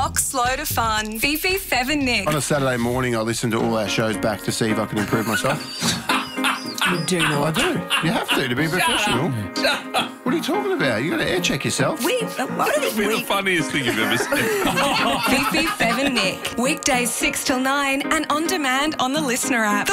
Rock slow to fun. Fifi, Fev and Nick. On a Saturday morning, I listen to all our shows back to see if I can improve myself. You do not. I do. You have to be professional. What are you talking about? You got to air check yourself. What is the funniest thing you've ever said? Fifi, Fev and Nick. Weekdays 6 till 9 and on demand on the Listener app.